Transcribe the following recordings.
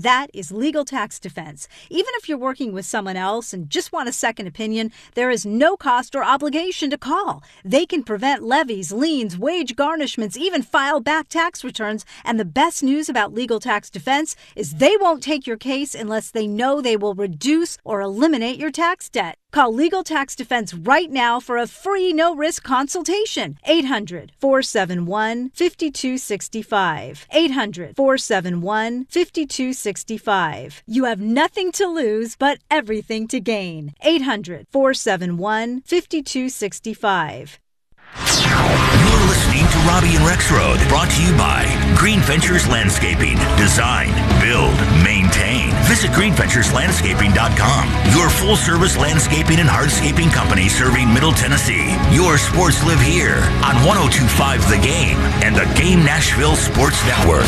That is Legal Tax Defense. Even if you're working with someone else and just want a second opinion, there is no cost or obligation to call. They can prevent levies, liens, wage garnishments, even file back tax returns. And the best news about Legal Tax Defense is they won't take your case unless they know they will reduce or eliminate your tax debt. Call Legal Tax Defense right now for a free no-risk consultation. 800-471-5265. 800-471-5265. You have nothing to lose but everything to gain. 800-471-5265. You're listening to Robbie and Rexroad, brought to you by Green Ventures Landscaping. Design, build, maintain. Visit greenventureslandscaping.com. Your full-service landscaping and hardscaping company serving Middle Tennessee. Your sports live here on 102.5 The Game and the Game Nashville Sports Network.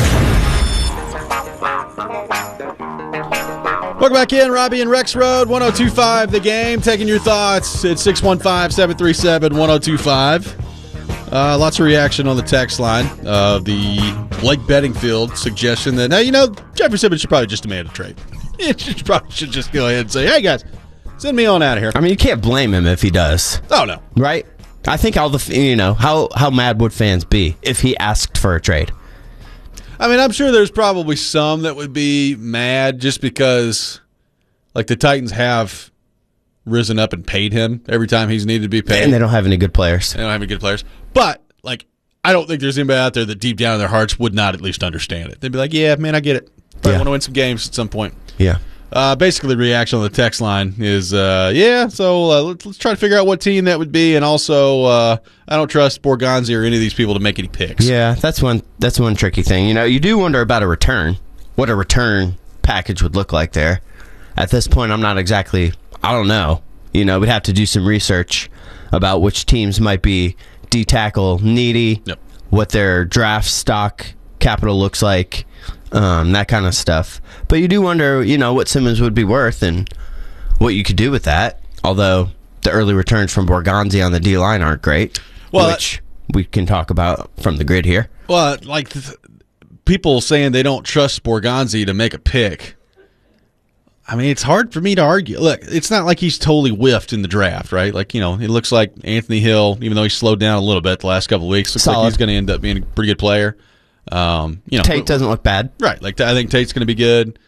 Welcome back in, Robbie and Rexroad, 102.5 The Game. Taking your thoughts at 615-737-1025. Lots of reaction on the text line of the Blake Bedingfield suggestion that, now, Jeffrey Simmons should probably just demand a trade. He probably should just go ahead and say, hey, guys, send me on out of here. I mean, you can't blame him if he does. Oh, no. Right? I think all the, how mad would fans be if he asked for a trade? I mean, I'm sure there's probably some that would be mad just because, like, the Titans have risen up and paid him every time he's needed to be paid. And they don't have any good players. But, like, I don't think there's anybody out there that deep down in their hearts would not at least understand it. They'd be like, yeah, man, I get it. I want to win some games at some point. Yeah. Basically, the reaction on the text line is, let's try to figure out what team that would be, and also, I don't trust Borgonzi or any of these people to make any picks. Yeah, that's one tricky thing. You do wonder about a return, what a return package would look like there. At this point, I'm not exactly, I don't know. We'd have to do some research about which teams might be D-tackle needy, what their draft stock capital looks like, that kind of stuff. But you do wonder, what Simmons would be worth and what you could do with that. Although the early returns from Borgonzi on the D-line aren't great, which we can talk about from the grid here. Well, like people saying they don't trust Borgonzi to make a pick. I mean, it's hard for me to argue. Look, it's not like he's totally whiffed in the draft, right? Like, it looks like Anthony Hill, even though he slowed down a little bit the last couple of weeks, looks like he's going to end up being a pretty good player. Tate doesn't look bad. Right. Like, I think Tate's going to be good.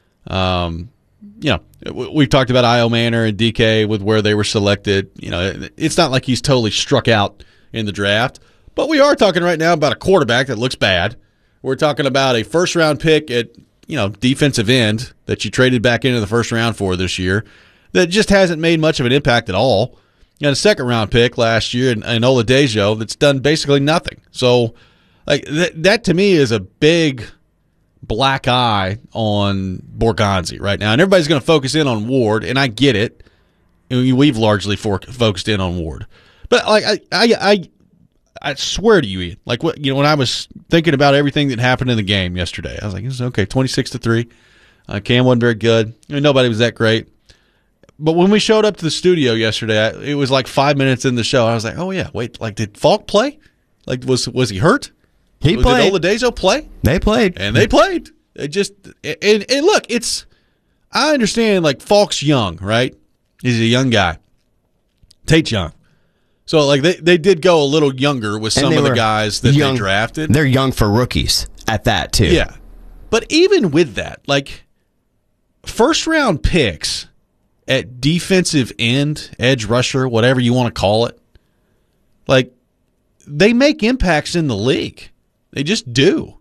We've talked about Io Manor and DK with where they were selected. It's not like he's totally struck out in the draft. But we are talking right now about a quarterback that looks bad. We're talking about a first-round pick at defensive end that you traded back into the first round for this year that just hasn't made much of an impact at all. And a second-round pick last year in Oladejo that's done basically nothing. So, like that to me is a big black eye on Borgonzi right now. And everybody's going to focus in on Ward, and I get it. We've largely focused in on Ward. But, like, I swear to you, Ian, like when I was thinking about everything that happened in the game yesterday, I was like, this is okay, 26-3. Cam wasn't very good. Nobody was that great. But when we showed up to the studio yesterday, it was like 5 minutes in the show. I was like, oh yeah, wait, like did Falk play? Like was he hurt? He played. Did Oladejo play? They played. And they played. It just and look, I understand like Falk's young, right? He's a young guy. Tate's young. So, like, they did go a little younger with some of the guys that they drafted. They're young for rookies at that, too. Yeah. But even with that, like, first-round picks at defensive end, edge rusher, whatever you want to call it, like, they make impacts in the league. They just do.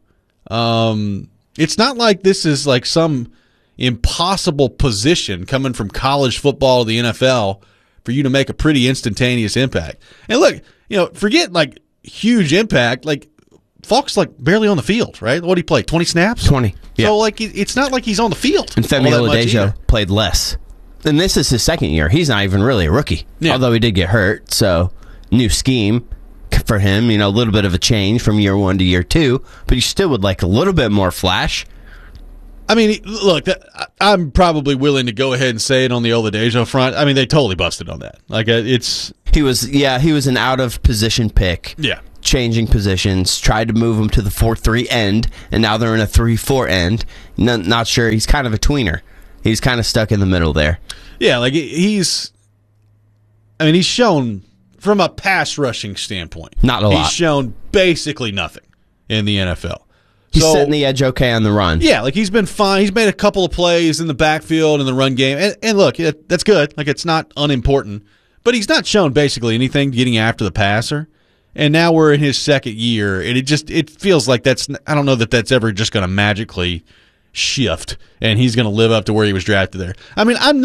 It's not like this is, like, some impossible position coming from college football to the NFL for you to make a pretty instantaneous impact. And look, forget like huge impact. Like Falk's like barely on the field, right? What did he play? 20 snaps? 20. Yeah. So like it's not like he's on the field. And Femi Oladejo played less. And this is his second year. He's not even really a rookie. Yeah. Although he did get hurt. So new scheme for him, a little bit of a change from year 1 to year 2. But you still would like a little bit more flash. I mean, look, I'm probably willing to go ahead and say it on the Oladejo front. I mean, they totally busted on that. Like, he was an out of position pick. Yeah. changing positions, tried to move them to the 4-3 end, and now they're in a 3-4 end. Not sure. He's kind of a tweener. He's kind of stuck in the middle there. Yeah, like he's shown from a pass rushing standpoint. Not a lot. He's shown basically nothing in the NFL. He's setting the edge okay on the run. Yeah, like he's been fine. He's made a couple of plays in the backfield in the run game. And look, that's good. Like it's not unimportant. But he's not shown basically anything getting after the passer. And now we're in his second year, and it feels like I don't know that that's ever just going to magically shift, and he's going to live up to where he was drafted there. I mean, I'm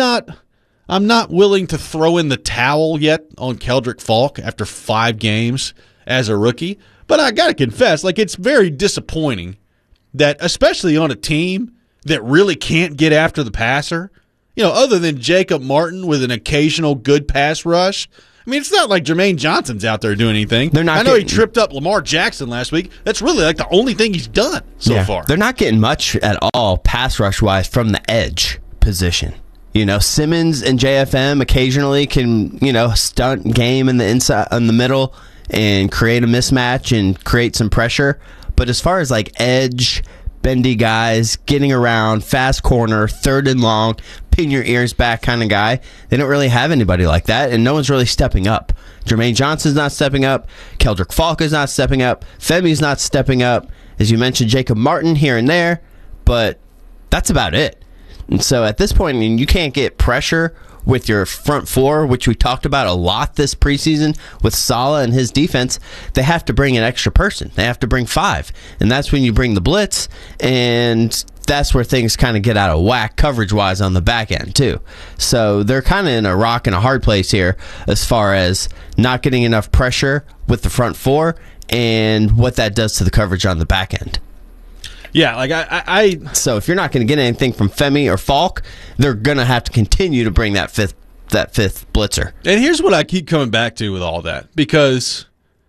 not willing to throw in the towel yet on Keldrick Falk after 5 games as a rookie, but I got to confess, like it's very disappointing that, especially on a team that really can't get after the passer, other than Jacob Martin with an occasional good pass rush. I mean, it's not like Jermaine Johnson's out there doing anything. I know he tripped up Lamar Jackson last week. That's really like the only thing he's done so far. They're not getting much at all pass rush-wise from the edge position. Simmons and JFM occasionally can, stunt game in the inside, in the middle, and create a mismatch and create some pressure. But as far as like edge, bendy guys, getting around, fast corner, 3rd and long, pin your ears back kind of guy, they don't really have anybody like that, and no one's really stepping up. Jermaine Johnson's not stepping up. Keldrick Falk is not stepping up. Femi's not stepping up. As you mentioned, Jacob Martin here and there, but that's about it. And so at this point, you can't get pressure with your front 4, which we talked about a lot this preseason with Saleh and his defense. They have to bring an extra person. They have to bring 5. And that's when you bring the blitz, and that's where things kind of get out of whack coverage-wise on the back end, too. So they're kind of in a rock and a hard place here as far as not getting enough pressure with the front 4 and what that does to the coverage on the back end. Yeah, like So if you're not going to get anything from Femi or Falk, they're going to have to continue to bring that fifth blitzer. And here's what I keep coming back to with all that, because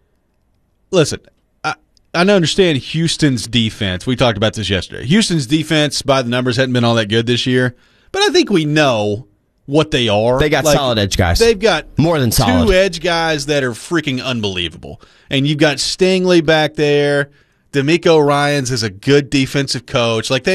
listen, I understand Houston's defense. We talked about this yesterday. Houston's defense, by the numbers, hadn't been all that good this year, but I think we know what they are. They got solid edge guys. They've got more than solid 2 edge guys that are freaking unbelievable, and you've got Stingley back there. D'Amico Ryans is a good defensive coach. Like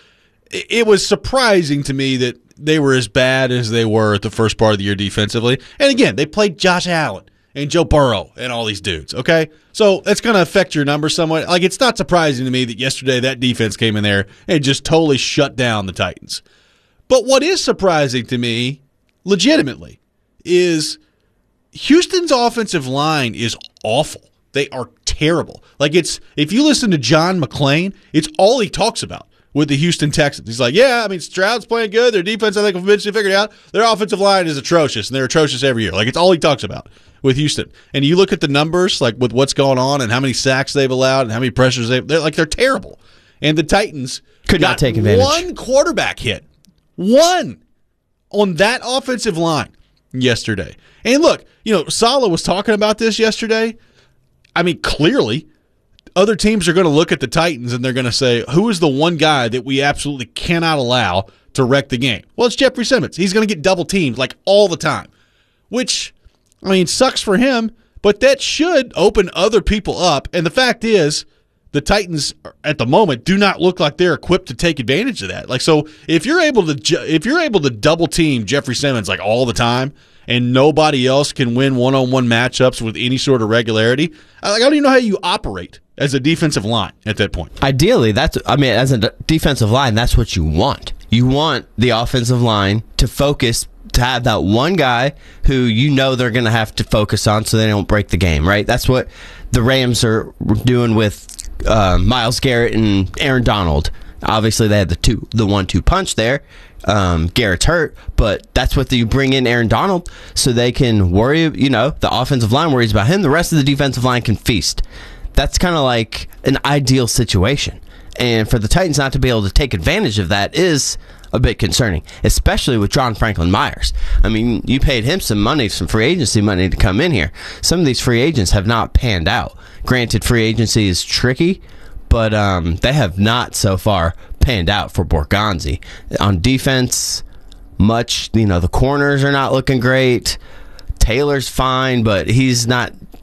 it was surprising to me that they were as bad as they were at the first part of the year defensively. And again, they played Josh Allen and Joe Burrow and all these dudes, okay? So that's going to affect your numbers somewhat. Like, it's not surprising to me that yesterday that defense came in there and just totally shut down the Titans. But what is surprising to me, legitimately, is Houston's offensive line is awful. They are terrible. Like, if you listen to John McClain, it's all he talks about with the Houston Texans. He's like, yeah, I mean, Stroud's playing good. Their defense, I think, will eventually figure it out. Their offensive line is atrocious, and they're atrocious every year. Like, it's all he talks about with Houston. And you look at the numbers, like with what's going on and how many sacks they've allowed and how many pressures they're terrible. And the Titans could not take advantage. 1 quarterback hit. 1 on that offensive line yesterday. And look, Saleh was talking about this yesterday. I mean, clearly, other teams are going to look at the Titans and they're going to say, who is the one guy that we absolutely cannot allow to wreck the game? Well, it's Jeffrey Simmons. He's going to get double teamed like all the time, which, I mean, sucks for him, but that should open other people up. And the fact is, the Titans at the moment do not look like they're equipped to take advantage of that. Like, so if you're able to double team Jeffrey Simmons like all the time, and nobody else can win one-on-one matchups with any sort of regularity, I don't even know how you operate as a defensive line at that point. Ideally, as a defensive line, that's what you want. You want the offensive line to focus, to have that one guy who they're going to have to focus on so they don't break the game, right? That's what the Rams are doing with Myles Garrett and Aaron Donald. Obviously, they had the 1-2 punch there. Garrett's hurt, but that's what you bring in Aaron Donald so they can worry, the offensive line worries about him. The rest of the defensive line can feast. That's kind of like an ideal situation. And for the Titans not to be able to take advantage of that is a bit concerning, especially with John Franklin Myers. I mean, you paid him some money, some free agency money to come in here. Some of these free agents have not panned out. Granted, free agency is tricky, but they have not so far panned out for Borgonzi. On defense, the corners are not looking great. Taylor's fine, but he's not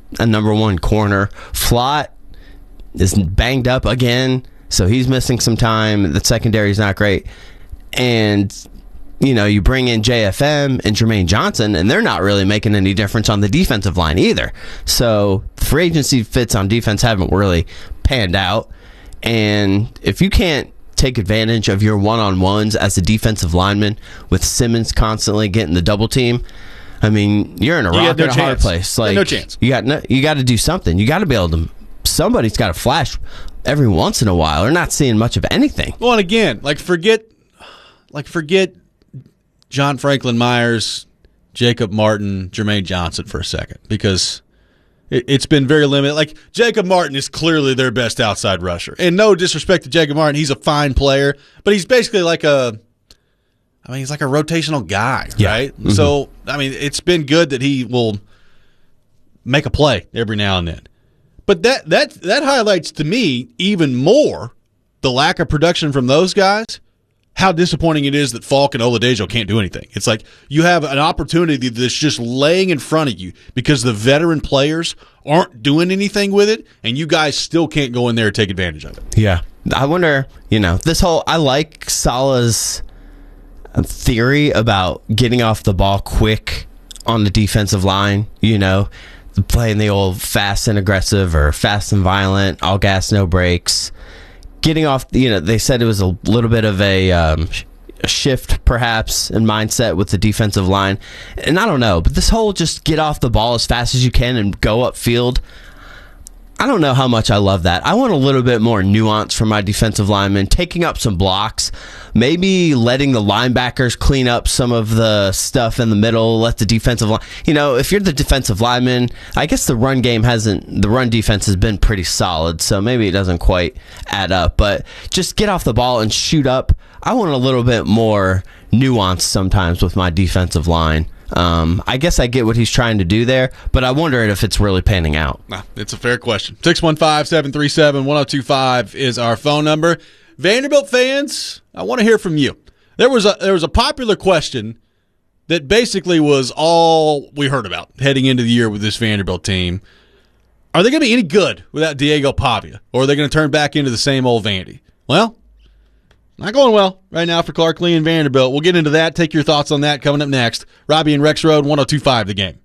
a number one corner. Flott is banged up again, so he's missing some time. The secondary is not great. And, you bring in JFM and Jermaine Johnson, and they're not really making any difference on the defensive line either. So free agency fits on defense haven't really panned out. And if you can't take advantage of your one-on-ones as a defensive lineman with Simmons constantly getting the double team, I mean, you're in a rock and a hard place. Like, no chance. You got to do something. You got to be able to. Somebody's got to flash every once in a while. We're not seeing much of anything. Well, and again, forget John Franklin Myers, Jacob Martin, Jermaine Johnson for a second, because it's been very limited. Like, Jacob Martin is clearly their best outside rusher. And no disrespect to Jacob Martin, he's a fine player, but he's basically he's like a rotational guy, right? Mm-hmm. So, it's been good that he will make a play every now and then. But that highlights to me even more the lack of production from those guys, how disappointing it is that Falk and Oladejo can't do anything. It's like you have an opportunity that's just laying in front of you because the veteran players aren't doing anything with it, and you guys still can't go in there and take advantage of it. Yeah. I wonder, I like Salah's theory about getting off the ball quick on the defensive line, playing the old fast and aggressive or fast and violent, all gas, no brakes. Getting off, they said it was a little bit of a shift perhaps in mindset with the defensive line. And I don't know, but this whole just get off the ball as fast as you can and go upfield, I don't know how much I love that. I want a little bit more nuance from my defensive linemen, taking up some blocks, maybe letting the linebackers clean up some of the stuff in the middle, let the defensive line, if you're the defensive lineman, I guess the run defense has been pretty solid, so maybe it doesn't quite add up, but just get off the ball and shoot up. I want a little bit more nuance sometimes with my defensive line. I guess I get what he's trying to do there, but I wonder if it's really panning out. It's a fair question. 615-737-1025 is our phone number. Vanderbilt fans, I want to hear from you. There was a popular question that basically was all we heard about heading into the year with this Vanderbilt team. Are they going to be any good without Diego Pavia, or are they going to turn back into the same old Vandy? Well, not going well right now for Clark Lee and Vanderbilt. We'll get into that. Take your thoughts on that coming up next. Robbie and Rex Road, 102.5 The Game.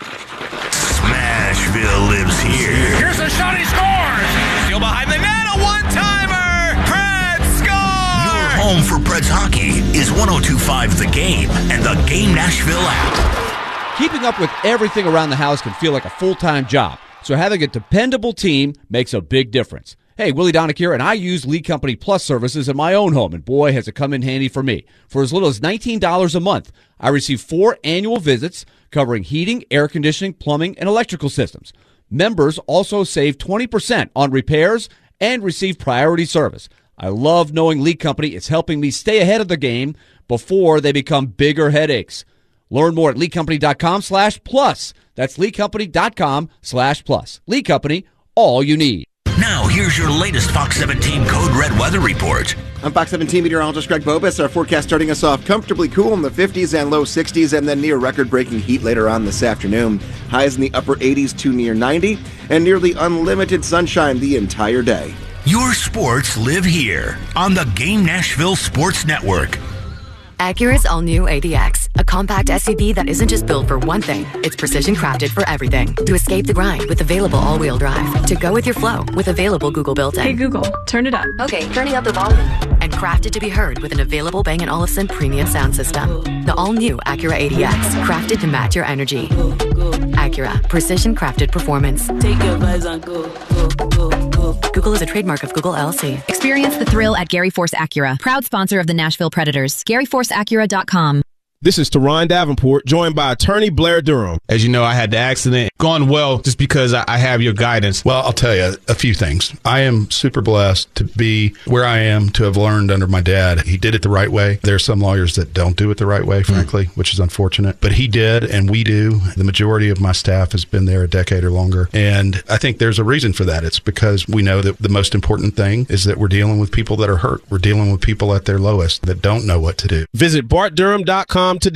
Smashville lives here. Here's a shot, he scores! Still behind the net, a one-timer! Preds score! Your home for Preds hockey is 102.5 The Game and the Game Nashville app. Keeping up with everything around the house can feel like a full-time job, so having a dependable team makes a big difference. Hey, Willie Donick here, and I use Lee Company Plus services in my own home, and boy, has it come in handy for me. For as little as $19 a month, I receive 4 annual visits covering heating, air conditioning, plumbing, and electrical systems. Members also save 20% on repairs and receive priority service. I love knowing Lee Company is helping me stay ahead of the game before they become bigger headaches. Learn more at LeeCompany.com/plus. That's LeeCompany.com/plus. Lee Company, all you need. Now, here's your latest Fox 17 Code Red weather report. I'm Fox 17 meteorologist Greg Bobus. Our forecast starting us off comfortably cool in the 50s and low 60s, and then near record-breaking heat later on this afternoon. Highs in the upper 80s to near 90, and nearly unlimited sunshine the entire day. Your sports live here on the Game Nashville Sports Network. Acura's all-new ADX, a compact SUV that isn't just built for one thing, it's precision crafted for everything. To escape the grind with available all-wheel drive. To go with your flow with available Google built-in. Hey Google, turn it up. Okay, turning up the volume. And crafted to be heard with an available Bang & Olufsen premium sound system. The all-new Acura ADX, crafted to match your energy. Acura, precision crafted performance. Take your vibes on go. Google is a trademark of Google LLC. Experience the thrill at Gary Force Acura, proud sponsor of the Nashville Predators. GaryForceAcura.com. This is Teron Davenport, joined by attorney Blair Durham. As you know, I had the accident. Gone well just because I have your guidance. Well, I'll tell you a few things. I am super blessed to be where I am, to have learned under my dad. He did it the right way. There are some lawyers that don't do it the right way, frankly, which is unfortunate. But he did, and we do. The majority of my staff has been there a decade or longer. And I think there's a reason for that. It's because we know that the most important thing is that we're dealing with people that are hurt. We're dealing with people at their lowest that don't know what to do. Visit BartDurham.com today.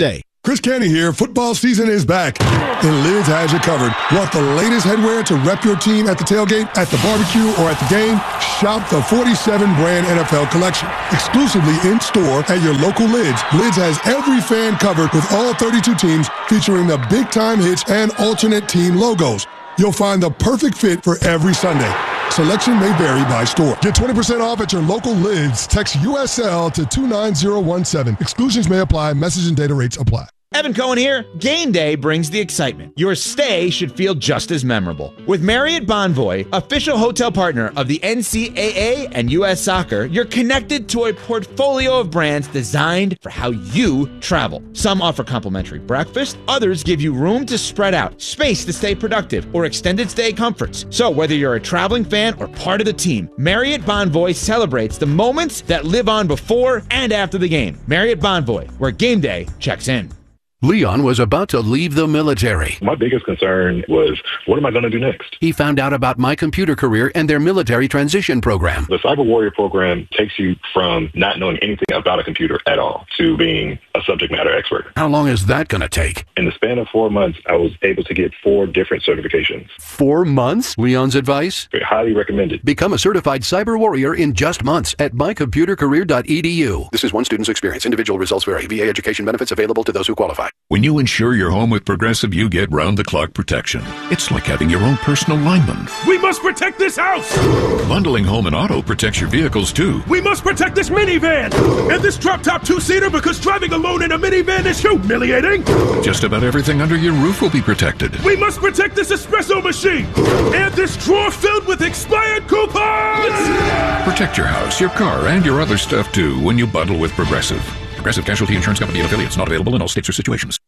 Chris Canty here. Football season is back, and Lids has you covered. Want the latest headwear to rep your team at the tailgate, at the barbecue, or at the game? Shop the 47 brand NFL collection. Exclusively in store at your local Lids. Lids has every fan covered with all 32 teams featuring the big time hits and alternate team logos. You'll find the perfect fit for every Sunday. Selection may vary by store. Get 20% off at your local Lids. Text USL to 29017. Exclusions may apply. Message and data rates apply. Evan Cohen here. Game day brings the excitement. Your stay should feel just as memorable. With Marriott Bonvoy, official hotel partner of the NCAA and U.S. Soccer, you're connected to a portfolio of brands designed for how you travel. Some offer complimentary breakfast, others give you room to spread out, space to stay productive, or extended stay comforts. So whether you're a traveling fan or part of the team, Marriott Bonvoy celebrates the moments that live on before and after the game. Marriott Bonvoy, where game day checks in. Leon was about to leave the military. My biggest concern was, what am I going to do next? He found out about My Computer Career and their military transition program. The Cyber Warrior program takes you from not knowing anything about a computer at all to being a subject matter expert. How long is that going to take? In the span of 4 months, I was able to get 4 different certifications. 4 months? Leon's advice? Highly recommended. Become a certified cyber warrior in just months at mycomputercareer.edu. This is one student's experience. Individual results vary. VA education benefits available to those who qualify. When you insure your home with Progressive, you get round-the-clock protection. It's like having your own personal lineman. We must protect this house! Bundling home and auto protects your vehicles, too. We must protect this minivan! And this drop-top 2-seater, because driving alone in a minivan is humiliating! Just about everything under your roof will be protected. We must protect this espresso machine! And this drawer filled with expired coupons! Protect your house, your car, and your other stuff, too, when you bundle with Progressive. Progressive Casualty Insurance Company and affiliates. Not available in all states or situations.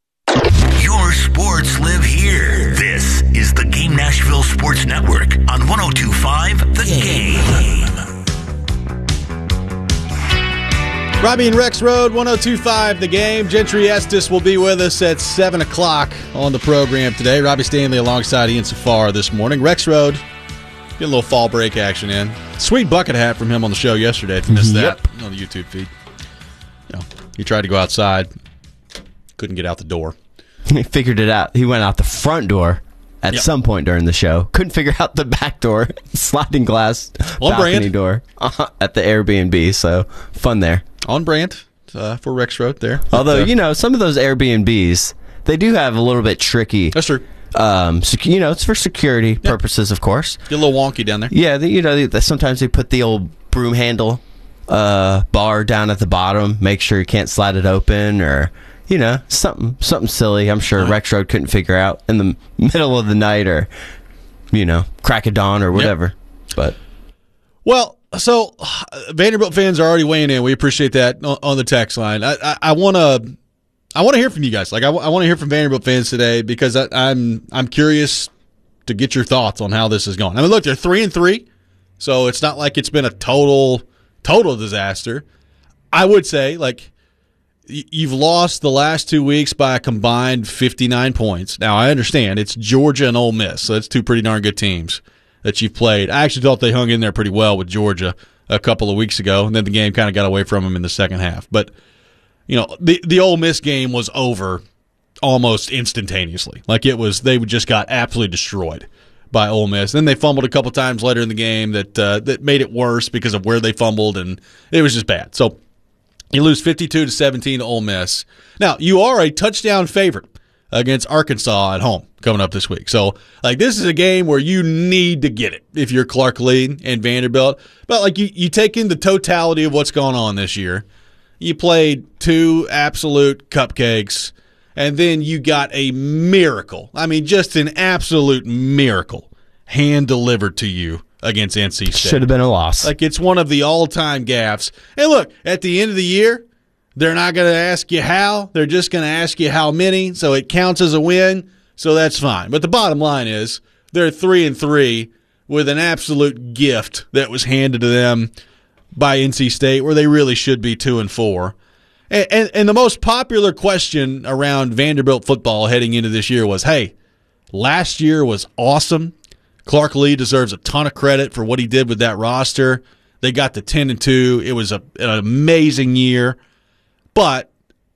Your sports live here. This is the Game Nashville Sports Network on 102.5 The Game. Robbie and Rex Road, 102.5 The Game. Gentry Estes will be with us at 7 o'clock on the program today. Robbie Stanley alongside Ian Safar this morning. Rex Road, get a little fall break action in. Sweet bucket hat from him on the show yesterday. If you missed that on the YouTube feed. You know, he tried to go outside. Couldn't get out the door. He figured it out. He went out the front door at some point during the show. Couldn't figure out the back door, sliding glass on balcony brand door at the Airbnb. So fun there. On brand for Rex Road there. Although, you know, some of those Airbnbs, they do have a little bit tricky. That's true. You know, it's for security purposes, of course. Get a little wonky down there. Yeah, you know, sometimes they put the old broom handle bar down at the bottom. Make sure you can't slide it open, or you know, something silly. I'm sure Rex Road couldn't figure out in the middle of the night, or you know, crack of dawn or whatever. But so Vanderbilt fans are already weighing in. We appreciate that on the text line. I want to hear from you guys. Like I want to hear from Vanderbilt fans today, because I'm curious to get your thoughts on how this is going. I mean, look, they're 3-3, so it's not like it's been a total disaster. I would say, like, you've lost the last 2 weeks by a combined 59 points. Now, I understand it's Georgia and Ole Miss, so that's two pretty darn good teams that you've played. I actually thought they hung in there pretty well with Georgia a couple of weeks ago, and then the game kind of got away from them in the second half. But, you know, the Ole Miss game was over almost instantaneously. Like, they just got absolutely destroyed by Ole Miss. Then they fumbled a couple times later in the game that made it worse because of where they fumbled, and it was just bad. So you lose 52-17 to Ole Miss. Now, you are a touchdown favorite against Arkansas at home coming up this week. So, like, this is a game where you need to get it if you're Clark Lee and Vanderbilt. But, like, you take in the totality of what's going on this year. You played 2 absolute cupcakes, and then you got a miracle. I mean, just an absolute miracle hand-delivered to you against NC State. Should have been a loss. Like, it's one of the all-time gaffes. And look, at the end of the year, they're not going to ask you how. They're just going to ask you how many, so it counts as a win, so that's fine. But the bottom line is they're 3-3 with an absolute gift that was handed to them by NC State, where they really should be 2-4. And the most popular question around Vanderbilt football heading into this year was, hey, last year was awesome. Clark Lee deserves a ton of credit for what he did with that roster. They got to 10-2. It was an amazing year. But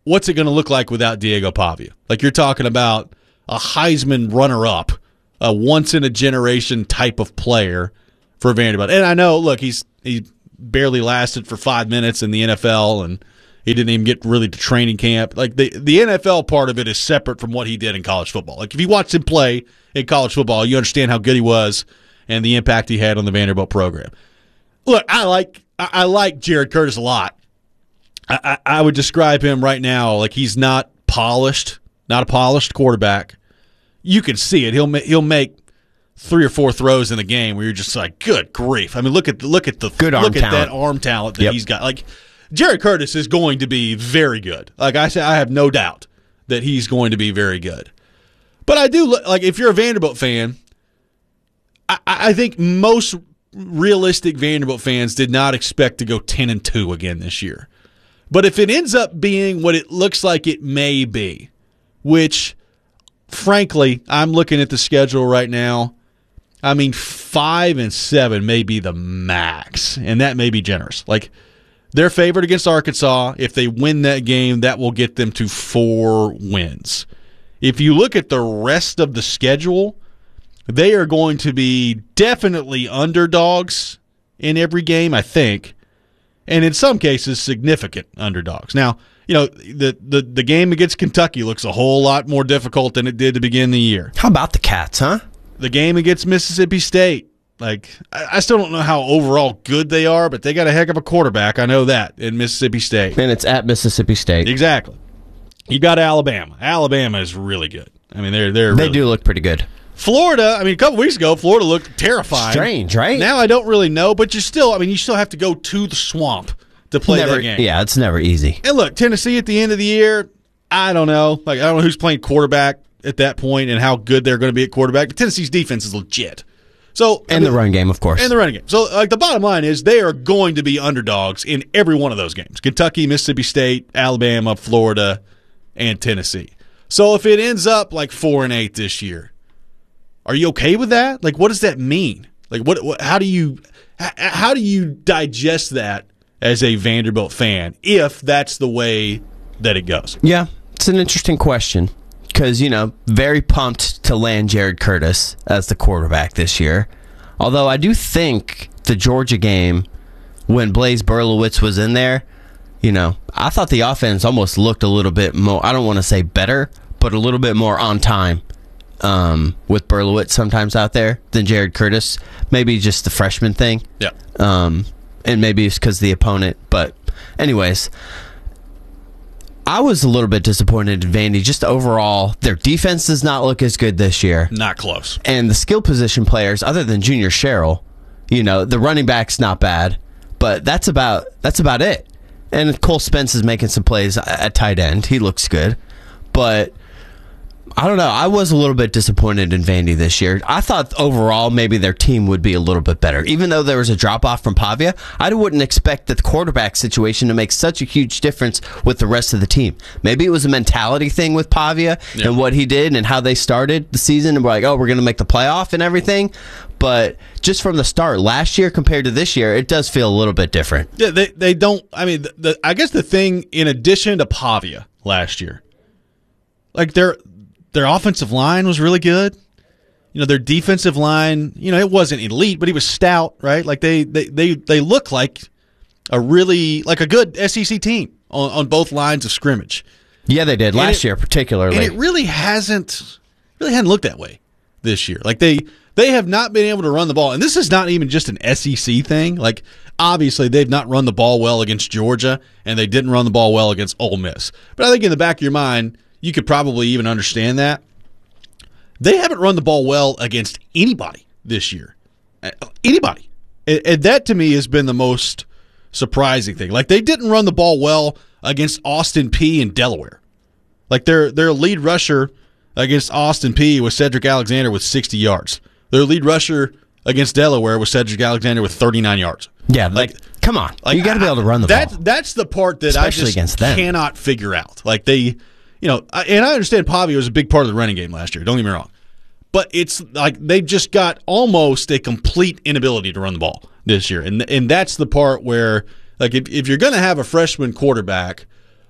what's it going to look like without Diego Pavia? Like, you're talking about a Heisman runner-up, a once-in-a-generation type of player for Vanderbilt. And I know, look, he barely lasted for 5 minutes in the NFL, and he didn't even get really to training camp. Like, the NFL part of it is separate from what he did in college football. Like, if you watched him play in college football, you understand how good he was and the impact he had on the Vanderbilt program. Look, I like Jared Curtis a lot. I would describe him right now like he's not polished, not a polished quarterback. You can see it. He'll make 3 or 4 throws in the game where you're just like, good grief. I mean, look at that arm talent that he's got. Like, Jared Curtis is going to be very good. Like I said, I have no doubt that he's going to be very good. But I do like, if you're a Vanderbilt fan, I think most realistic Vanderbilt fans did not expect to go 10-2 again this year. But if it ends up being what it looks like it may be, which, frankly, I'm looking at the schedule right now, I mean, 5-7 may be the max, and that may be generous. Like, they're favored against Arkansas. If they win that game, that will get them to 4 wins. If you look at the rest of the schedule, they are going to be definitely underdogs in every game, I think, and in some cases, significant underdogs. Now, you know, the game against Kentucky looks a whole lot more difficult than it did to begin the year. How about the Cats, huh? The game against Mississippi State. Like, I still don't know how overall good they are, but they got a heck of a quarterback. I know that, in Mississippi State. And it's at Mississippi State. Exactly. You got Alabama. Alabama is really good. I mean, they really do look pretty good. Florida, I mean, a couple weeks ago, Florida looked terrifying. Strange, right? Now I don't really know, but you still have to go to the swamp to play that game. Yeah, it's never easy. And look, Tennessee at the end of the year, I don't know. Like, I don't know who's playing quarterback at that point and how good they're going to be at quarterback, but Tennessee's defense is legit. So, and the run game, of course. And the running game. So, like, the bottom line is they are going to be underdogs in every one of those games. Kentucky, Mississippi State, Alabama, Florida, and Tennessee. So if it ends up like 4-8 this year, are you okay with that? Like, what does that mean? Like, how do you digest that as a Vanderbilt fan if that's the way that it goes? Yeah, it's an interesting question because, you know, very pumped to land Jared Curtis as the quarterback this year. Although I do think the Georgia game, when Blaise Berlowitz was in there, you know, I thought the offense almost looked a little bit more, I don't want to say better, but a little bit more on time. With Berlowitz sometimes out there than Jared Curtis. Maybe just the freshman thing. Yeah. And maybe it's because the opponent. But anyways, I was a little bit disappointed in Vandy. Just overall, their defense does not look as good this year. Not close. And the skill position players, other than Junior Sherrill, you know, the running back's not bad. But that's about it. And Cole Spence is making some plays at tight end. He looks good. But I don't know. I was a little bit disappointed in Vandy this year. I thought overall maybe their team would be a little bit better. Even though there was a drop-off from Pavia, I wouldn't expect the quarterback situation to make such a huge difference with the rest of the team. Maybe it was a mentality thing with Pavia and what he did and how they started the season and were like, oh, we're going to make the playoff and everything. But just from the start, last year compared to this year, it does feel a little bit different. Yeah, they don't. I mean, I guess the thing, in addition to Pavia last year, like their offensive line was really good. You know, their defensive line, you know, it wasn't elite, but he was stout, right? Like they look like a good SEC team on both lines of scrimmage. Yeah, they did last year particularly. And it really hadn't looked that way this year. Like they have not been able to run the ball. And this is not even just an SEC thing. Like, obviously, they've not run the ball well against Georgia, and they didn't run the ball well against Ole Miss. But I think in the back of your mind, you could probably even understand that. They haven't run the ball well against anybody this year. Anybody. And that, to me, has been the most surprising thing. Like, they didn't run the ball well against Austin Peay in Delaware. Like, their lead rusher against Austin Peay was Cedric Alexander with 60 yards. Their lead rusher against Delaware was Cedric Alexander with 39 yards. Yeah, like come on. Like, you got to be able to run the ball. That's the part that especially I just against them. Cannot figure out. Like, they, you know, and I understand Pavia was a big part of the running game last year. Don't get me wrong. But it's like they've just got almost a complete inability to run the ball this year. And that's the part where, like, if you're going to have a freshman quarterback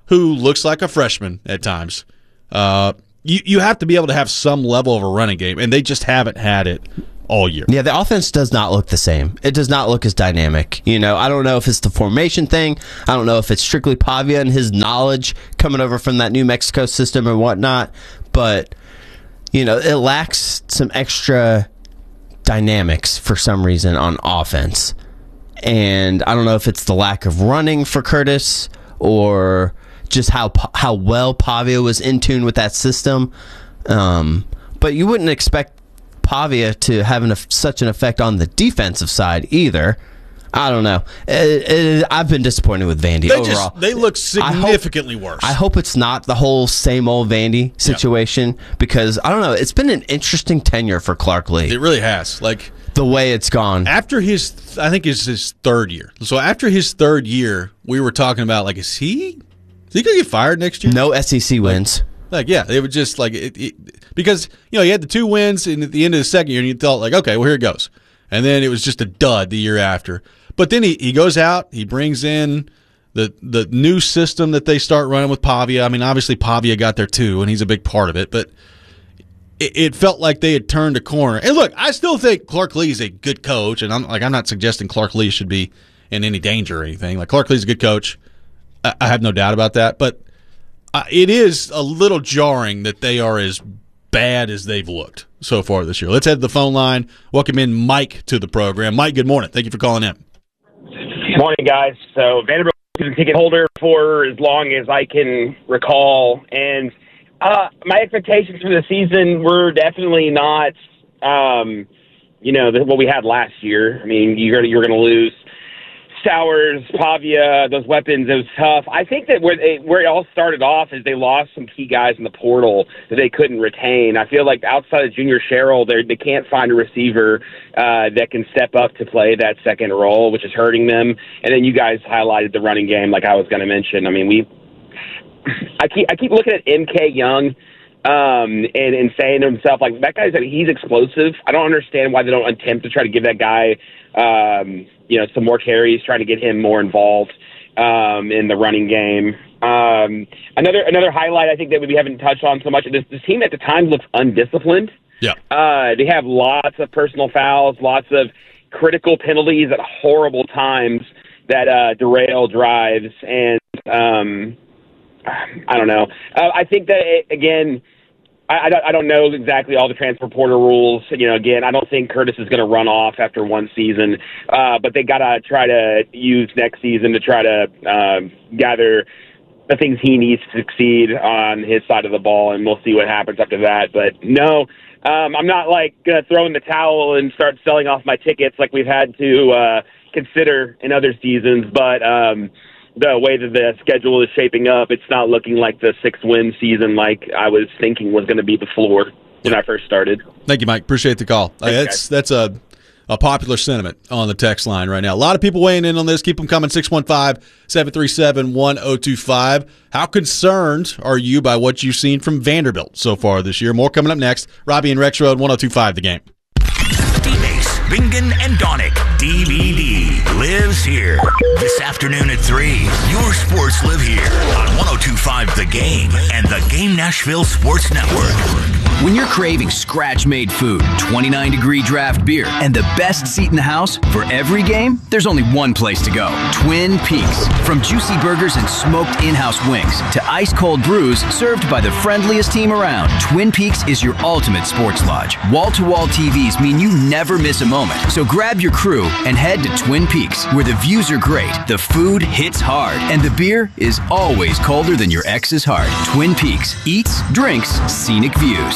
who looks like a freshman at times, you have to be able to have some level of a running game, and they just haven't had it all year. Yeah, the offense does not look the same. It does not look as dynamic. I don't know if it's the formation thing. I don't know if it's strictly Pavia and his knowledge coming over from that New Mexico system and whatnot, but it lacks some extra dynamics for some reason on offense. And I don't know if it's the lack of running for Curtis or just how well Pavia was in tune with that system. But you wouldn't expect Pavia to have such an effect on the defensive side either. I don't know. I've been disappointed with Vandy overall. They look significantly worse. I hope it's not the whole same old Vandy situation because, I don't know, it's been an interesting tenure for Clark Lee. It really has. The way it's gone. After I think it's his third year. So after his third year, we were talking about, is he going to get fired next year? No SEC wins. Yeah, they would just, because, he had the 2 wins and at the end of the second year, and you thought, okay, well, here it goes. And then it was just a dud the year after. But then he goes out, he brings in the new system that they start running with Pavia. I mean, obviously Pavia got there too, and he's a big part of it. But it felt like they had turned a corner. And look, I still think Clark Lee is a good coach, and I'm not suggesting Clark Lee should be in any danger or anything. Clark Lee's a good coach. I have no doubt about that. But it is a little jarring that they are as bad as they've looked so far this year. Let's head to the phone line. Welcome in Mike to the program. Mike, good morning. Thank you for calling in. Morning, guys. So Vanderbilt is a ticket holder for as long as I can recall, and my expectations for the season were definitely not, what we had last year. I mean, you're going to lose Stowers, Pavia, those weapons. It was tough. I think that where it all started off is they lost some key guys in the portal that they couldn't retain. I feel like outside of Junior Sherrill, they can't find a receiver that can step up to play that second role, which is hurting them. And then you guys highlighted the running game, like I was going to mention. I mean, I keep looking at MK Young and saying to himself, that guy's he's explosive. I don't understand why they don't attempt to try to give that guy some more carries, trying to get him more involved in the running game. Another highlight I think that we haven't touched on so much, this team at the time looks undisciplined. Yeah. They have lots of personal fouls, lots of critical penalties at horrible times that derail drives, and I don't know. I think that, again, I don't know exactly all the transfer portal rules. Again, I don't think Curtis is going to run off after one season, but they got to try to use next season to try to gather the things he needs to succeed on his side of the ball, and we'll see what happens after that. But no, I'm not going to throw in the towel and start selling off my tickets like we've had to consider in other seasons, but the way that the schedule is shaping up, it's not looking like the 6-win season like I was thinking was going to be the floor when I first started. Thank you, Mike. Appreciate the call. That's a popular sentiment on the text line right now. A lot of people weighing in on this. Keep them coming. 615-737-1025. How concerned are you by what you've seen from Vanderbilt so far this year? More coming up next. Robbie and Rex Road, 1025 The Game. D-Base, Bingen, and Donick. DVD lives here. This afternoon at 3, your sports live here on 1025 The Game and the Game Nashville Sports Network. When you're craving scratch-made food, 29-degree draft beer, and the best seat in the house for every game, there's only one place to go. Twin Peaks. From juicy burgers and smoked in-house wings to ice-cold brews served by the friendliest team around, Twin Peaks is your ultimate sports lodge. Wall-to-wall TVs mean you never miss a moment. So grab your crew and head to Twin Peaks, where the views are great, the food hits hard, and the beer is always colder than your ex's heart. Twin Peaks. Eats, drinks, scenic views.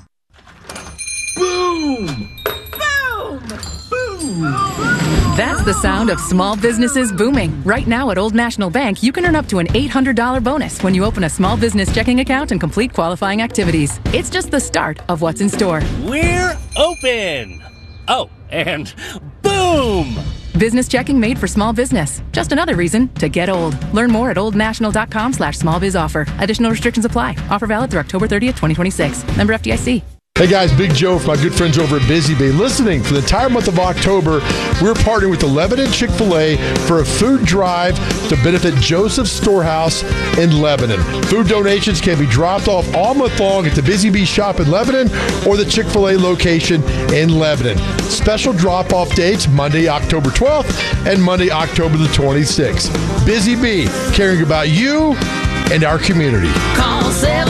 Boom! Boom! Boom! That's the sound of small businesses booming. Right now at Old National Bank, you can earn up to an $800 bonus when you open a small business checking account and complete qualifying activities. It's just the start of what's in store. We're open! Oh, and boom! Business checking made for small business. Just another reason to get old. Learn more at oldnational.com/smallbizoffer. Additional restrictions apply. Offer valid through October 30th, 2026. Member FDIC. Hey guys, Big Joe from my good friends over at Busy Bee. Listening for the entire month of October, we're partnering with the Lebanon Chick-fil-A for a food drive to benefit Joseph's Storehouse in Lebanon. Food donations can be dropped off all month long at the Busy Bee shop in Lebanon or the Chick-fil-A location in Lebanon. Special drop-off dates Monday, October 12th and Monday, October the 26th. Busy Bee, caring about you and our community. Call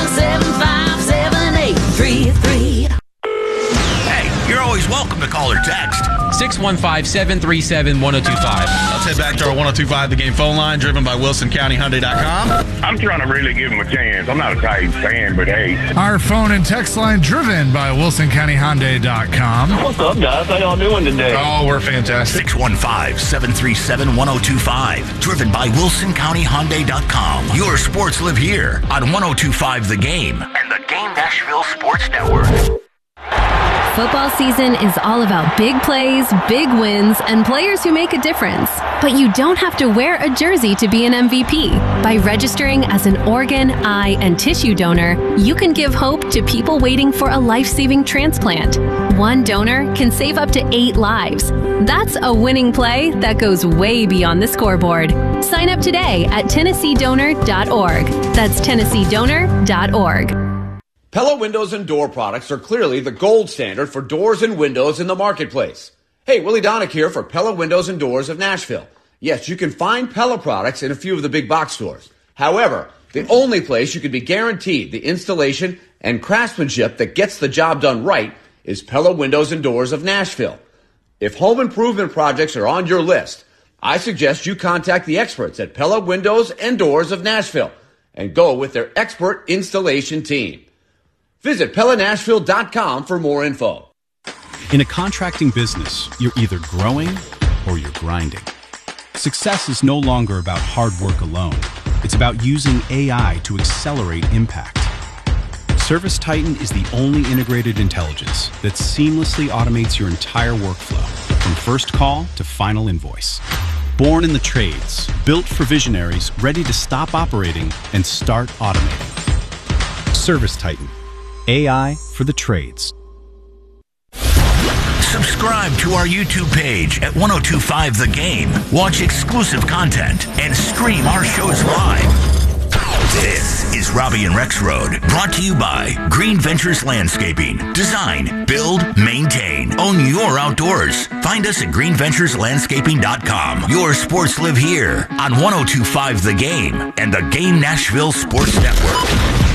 775-7833. Hey, you're always welcome to call or text. 615-737-1025. Let's head back to our 1025 The Game phone line, driven by WilsonCountyHyundai.com. I'm trying to really give him a chance. I'm not a Titans fan, but hey. Our phone and text line driven by WilsonCountyHyundai.com. What's up, guys? How y'all doing today? Oh, we're fantastic. 615-737-1025. Driven by WilsonCountyHyundai.com. Your sports live here on 1025 The Game and the Game Nashville Sports Network. Football season is all about big plays, big wins, and players who make a difference. But you don't have to wear a jersey to be an MVP. By registering as an organ, eye, and tissue donor, you can give hope to people waiting for a life-saving transplant. One donor can save up to 8 lives. That's a winning play that goes way beyond the scoreboard. Sign up today at TennesseeDonor.org. That's TennesseeDonor.org. Pella Windows and Door products are clearly the gold standard for doors and windows in the marketplace. Hey, Willie Donick here for Pella Windows and Doors of Nashville. Yes, you can find Pella products in a few of the big box stores. However, the only place you can be guaranteed the installation and craftsmanship that gets the job done right is Pella Windows and Doors of Nashville. If home improvement projects are on your list, I suggest you contact the experts at Pella Windows and Doors of Nashville and go with their expert installation team. Visit PellaNashville.com for more info. In a contracting business, you're either growing or you're grinding. Success is no longer about hard work alone. It's about using AI to accelerate impact. ServiceTitan is the only integrated intelligence that seamlessly automates your entire workflow, from first call to final invoice. Born in the trades, built for visionaries ready to stop operating and start automating. ServiceTitan. AI for the trades. Subscribe to our YouTube page at 1025 The Game. Watch exclusive content and stream our shows live. This is Robbie and Rex Road, brought to you by Green Ventures Landscaping. Design, build, maintain. Own your outdoors. Find us at greenventureslandscaping.com. Your sports live here on 1025 The Game and the Game Nashville Sports Network.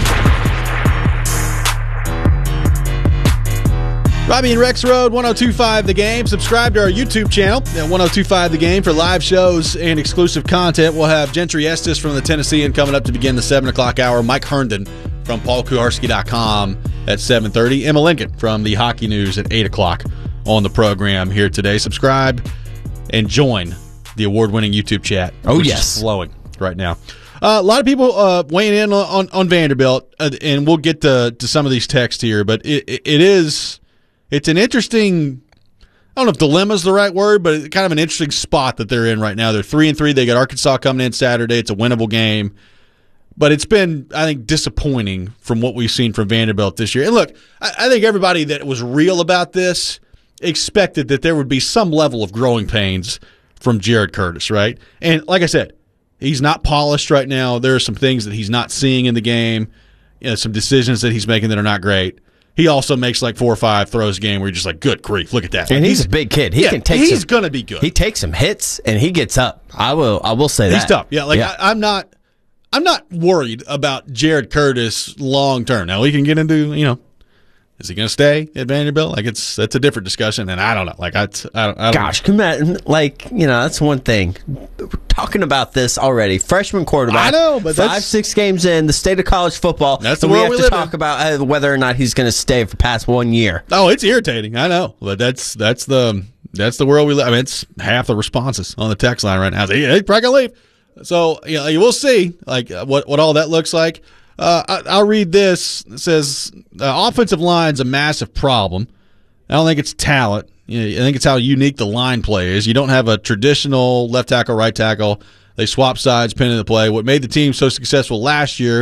Robbie and Rex Road, 1025 The Game. Subscribe to our YouTube channel at 1025 The Game for live shows and exclusive content. We'll have Gentry Estes from the Tennessean coming up to begin the 7 o'clock hour. Mike Herndon from PaulKuharski.com at 7:30. Emma Lincoln from the Hockey News at 8 o'clock on the program here today. Subscribe and join the award-winning YouTube chat. Oh, which yes. is flowing right now. A lot of people weighing in on Vanderbilt, and we'll get to some of these texts here, but it's an interesting, I don't know if dilemma is the right word, but it's kind of an interesting spot that they're in right now. They're 3-3. They got Arkansas coming in Saturday. It's a winnable game. But it's been, I think, disappointing from what we've seen from Vanderbilt this year. And look, I think everybody that was real about this expected that there would be some level of growing pains from Jared Curtis, right? And like I said, he's not polished right now. There are some things that he's not seeing in the game, some decisions that he's making that are not great. He also makes like 4 or 5 throws a game where you're just like, good grief, look at that. And he's a big kid. He's going to be good. He takes some hits and he gets up. I will say that. He's tough. Yeah, I'm not worried about Jared Curtis long term. Now we can get into, is he going to stay at Vanderbilt? Like that's a different discussion, and I don't know. Like I don't. Gosh, that's one thing. We're talking about this already. Freshman quarterback. I know, but 5-6 games in the state of college football. That's the world we live in. We have to talk about whether or not he's going to stay for past 1 year. Oh, it's irritating. I know, but that's the world we live. I mean, it's half the responses on the text line right now. He's probably gonna leave. So we'll see what all that looks like. I'll read this. It says, offensive line's a massive problem. I don't think it's talent. I think it's how unique the line play is. You don't have a traditional left tackle, right tackle. They swap sides, pinning the play. What made the team so successful last year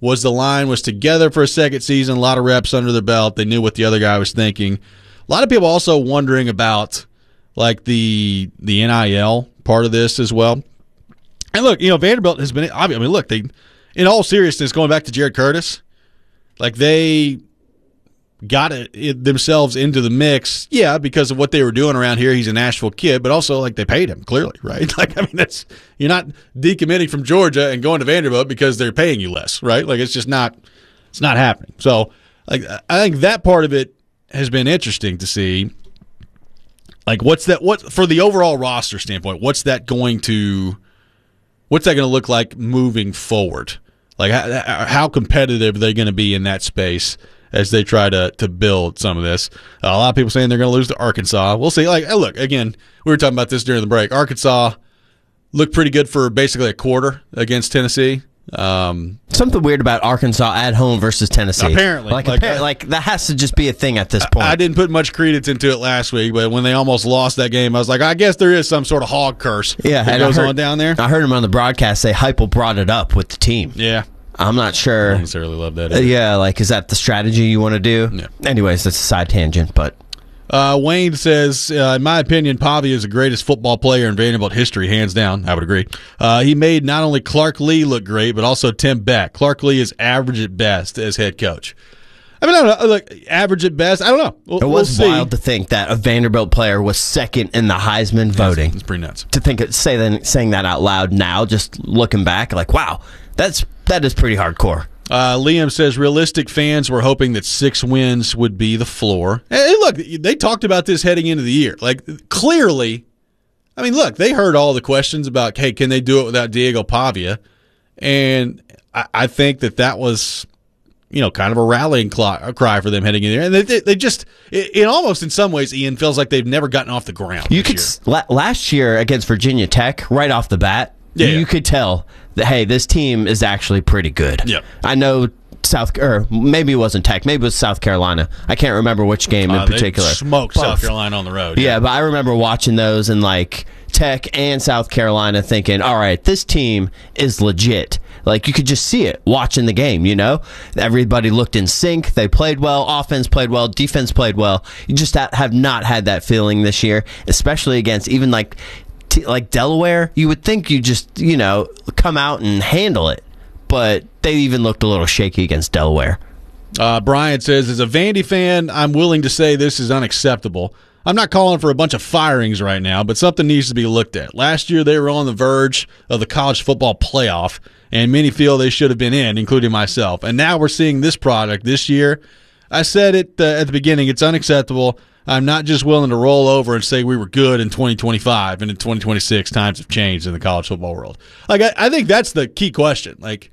was the line was together for a second season, a lot of reps under their belt. They knew what the other guy was thinking. A lot of people also wondering about like the NIL part of this as well. And look, Vanderbilt has been. I mean, look, they, in all seriousness, going back to Jared Curtis, like they got themselves into the mix, because of what they were doing around here. He's a Nashville kid, but also like they paid him clearly, right? Like, I mean, you're not decommitting from Georgia and going to Vanderbilt because they're paying you less, right? Like, it's not happening. So, like, I think that part of it has been interesting to see. Like, what for the overall roster standpoint, what's that going to look like moving forward? Like, how competitive are they going to be in that space as they try to build some of this? A lot of people saying they're going to lose to Arkansas. We'll see. Like, look, again, we were talking about this during the break. Arkansas looked pretty good for basically a quarter against Tennessee. Something weird about Arkansas at home versus Tennessee. Apparently. Like that has to just be a thing at this point. I didn't put much credence into it last week, but when they almost lost that game, I was like, I guess there is some sort of hog curse that goes on down there. I heard him on the broadcast say Heupel brought it up with the team. Yeah. I'm not sure. I don't necessarily love that either. Like, is that the strategy you want to do? Yeah. Anyways, that's a side tangent, but... Wayne says, in my opinion, Pavia is the greatest football player in Vanderbilt history, hands down. I would agree. He made not only Clark Lee look great, but also Tim Beck. Clark Lee is average at best as head coach. I mean, I don't know. Look, average at best. I don't know. It was wild to think that a Vanderbilt player was second in the Heisman voting. It's pretty nuts. To saying that out loud now, just looking back, like, wow, that is pretty hardcore. Liam says realistic fans were hoping that 6 wins would be the floor. And look, they talked about this heading into the year. Like, clearly, I mean, look, they heard all the questions about, hey, can they do it without Diego Pavia? And I think that was, kind of a rallying cry for them heading in there. And they just, almost in some ways, Ian, feels like they've never gotten off the ground. Last year against Virginia Tech, right off the bat, you could tell that, hey, this team is actually pretty good. Yep. I know maybe it wasn't Tech, maybe it was South Carolina. I can't remember which game in particular. They smoked South Carolina on the road. Yeah, but I remember watching those and like Tech and South Carolina thinking, all right, this team is legit. Like, you could just see it watching the game, Everybody looked in sync. They played well. Offense played well. Defense played well. You just have not had that feeling this year, especially against even like Delaware. You would think you just, come out and handle it. But they even looked a little shaky against Delaware. Brian says, as a Vandy fan, I'm willing to say this is unacceptable. I'm not calling for a bunch of firings right now, but something needs to be looked at. Last year, they were on the verge of the college football playoff, and many feel they should have been in, including myself. And now we're seeing this product this year. I said it at the beginning, it's unacceptable. I'm not just willing to roll over and say we were good in 2025 and in 2026 times have changed in the college football world. Like, I think that's the key question. Like,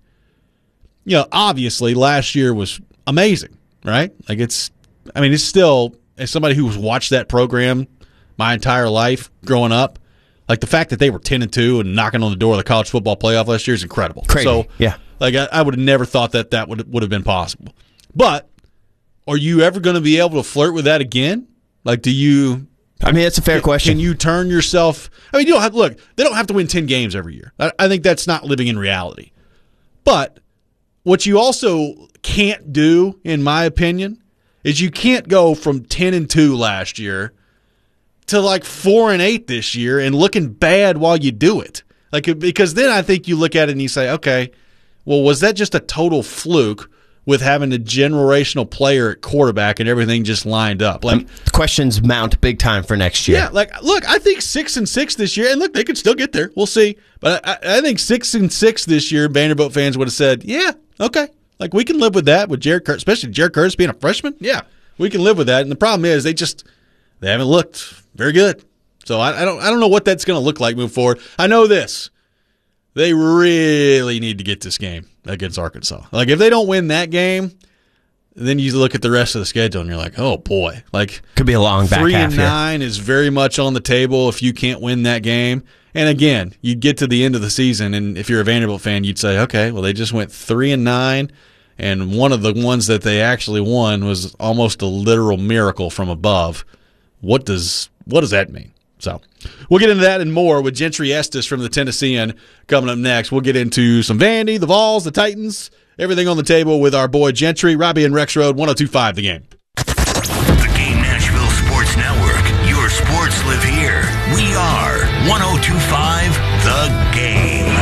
obviously last year was amazing, right? Like, it's still, as somebody who's watched that program my entire life growing up, like the fact that they were 10-2 and knocking on the door of the college football playoff last year is incredible. Crazy. So, yeah. Like, I would have never thought that would have been possible. But are you ever going to be able to flirt with that again? Like, do you? I mean, it's a fair question. Can you turn yourself? I mean, you don't have. Look, they don't have to win 10 games every year. I think that's not living in reality. But what you also can't do, in my opinion, is you can't go from 10-2 last year to like 4-8 this year and looking bad while you do it. Like, because then I think you look at it and you say, okay, well, was that just a total fluke with having a generational player at quarterback and everything just lined up? Like, questions mount big time for next year. Yeah, like, look, I think 6-6 this year, and look, they could still get there. We'll see. But I think 6-6 this year, Vanderbilt fans would have said, yeah, okay. Like, we can live with that with Jared Curtis, especially Jared Curtis being a freshman. Yeah, we can live with that. And the problem is they haven't looked very good. So I don't know what that's going to look like moving forward. I know this. They really need to get this game against Arkansas. Like, if they don't win that game, then you look at the rest of the schedule and you're like, oh boy, like, could be a long back half. 3-9 is very much on the table if you can't win that game. And again, you get to the end of the season, and if you're a Vanderbilt fan, you'd say, okay, well, they just went 3-9, and one of the ones that they actually won was almost a literal miracle from above. What does that mean? So we'll get into that and more with Gentry Estes from the Tennessean coming up next. We'll get into some Vandy, the Vols, the Titans, Everything on the table with our boy Gentry, Robbie and Rex Road, 102.5 The Game. The Game Nashville Sports Network. Your sports live here. We are 102.5 The Game.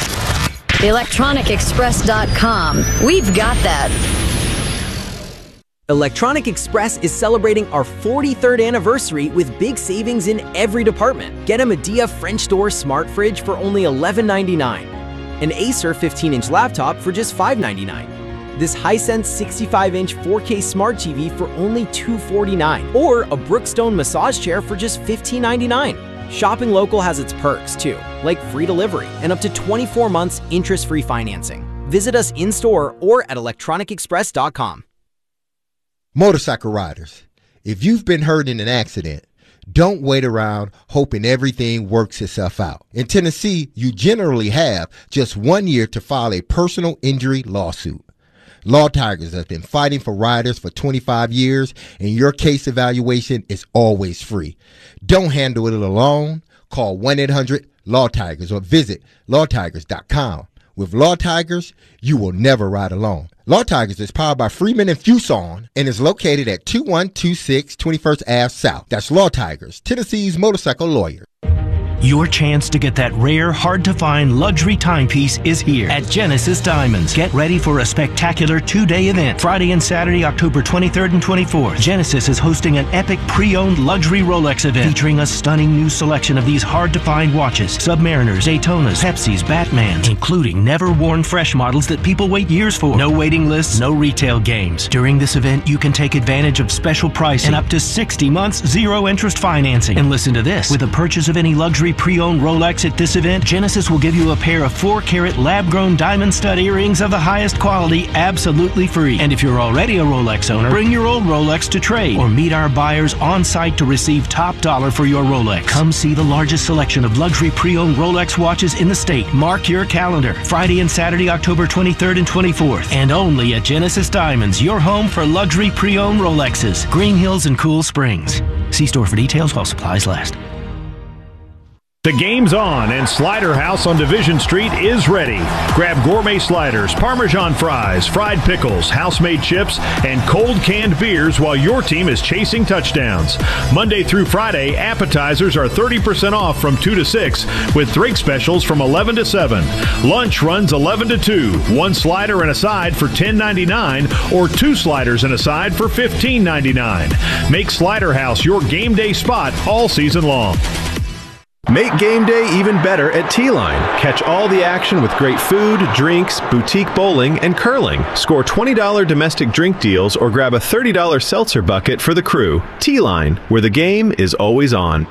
ElectronicExpress.com. We've got that. Electronic Express is celebrating our 43rd anniversary with big savings in every department. Get a Medea French door smart fridge for only $11.99. An Acer 15-inch laptop for just $5.99. This Hisense 65-inch 4K smart TV for only $249. Or a Brookstone massage chair for just $15.99. Shopping local has its perks too, like free delivery and up to 24 months interest-free financing. Visit us in-store or at electronicexpress.com. Motorcycle riders, if you've been hurt in an accident, don't wait around hoping everything works itself out. In Tennessee, you generally have just 1 year to file a personal injury lawsuit. Law Tigers has been fighting for riders for 25 years, and your case evaluation is always free. Don't handle it alone. Call 1-800-LAW-TIGERS or visit lawtigers.com. With Law Tigers, you will never ride alone. Law Tigers is powered by Freeman and Fuson and is located at 2126 21st Ave South. That's Law Tigers, Tennessee's motorcycle lawyer. Your chance to get that rare, hard-to-find luxury timepiece is here at Genesis Diamonds. Get ready for a spectacular two-day event. Friday and Saturday, October 23rd and 24th. Genesis is hosting an epic pre-owned luxury Rolex event featuring a stunning new selection of these hard-to-find watches. Submariners, Daytonas, Pepsis, Batmans, including never-worn fresh models that people wait years for. No waiting lists, no retail games. During this event, you can take advantage of special pricing and up to 60 months zero-interest financing. And listen to this. With a purchase of any luxury pre-owned Rolex at this event, Genesis will give you a pair of 4-carat lab-grown diamond stud earrings of the highest quality absolutely free. And if you're already a Rolex owner, bring your old Rolex to trade or meet our buyers on site to receive top dollar for your Rolex. Come see the largest selection of luxury pre-owned Rolex watches in the state. Mark your calendar. Friday and Saturday, October 23rd and 24th. And only at Genesis Diamonds, your home for luxury pre-owned Rolexes. Green Hills and Cool Springs. See store for details while supplies last. The game's on, and Slider House on Division Street is ready. Grab gourmet sliders, Parmesan fries, fried pickles, house-made chips, and cold canned beers while your team is chasing touchdowns. Monday through Friday, appetizers are 30% off from 2 to 6, with drink specials from 11 to 7. Lunch runs 11 to 2. One slider and a side for $10.99, or 2 sliders and a side for $15.99. Make Slider House your game day spot all season long. Make game day even better at T-Line. Catch all the action with great food, drinks, boutique bowling, and curling. Score $20 domestic drink deals or grab a $30 seltzer bucket for the crew. T-Line, where the game is always on.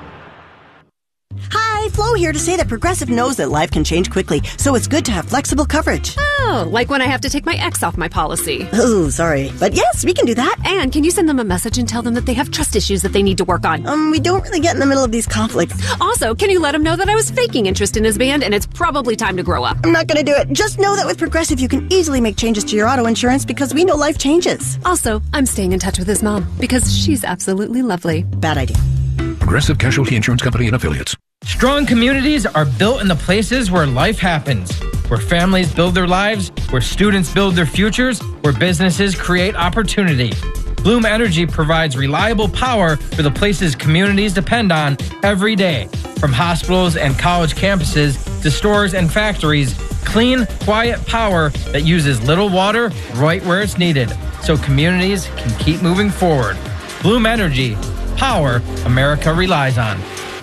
Hi, Flo here to say that Progressive knows that life can change quickly, so it's good to have flexible coverage. Oh, like when I have to take my ex off my policy. Oh, sorry. But yes, we can do that. And can you send them a message and tell them that they have trust issues that they need to work on? We don't really get in the middle of these conflicts. Also, can you let him know that I was faking interest in his band and it's probably time to grow up? I'm not going to do it. Just know that with Progressive, you can easily make changes to your auto insurance because we know life changes. Also, I'm staying in touch with his mom because she's absolutely lovely. Bad idea. Progressive Casualty Insurance Company and Affiliates. Strong communities are built in the places where life happens, where families build their lives, where students build their futures, where businesses create opportunity. Bloom Energy provides reliable power for the places communities depend on every day. From hospitals and college campuses to stores and factories, clean, quiet power that uses little water right where it's needed, so communities can keep moving forward. Bloom Energy, power America relies on.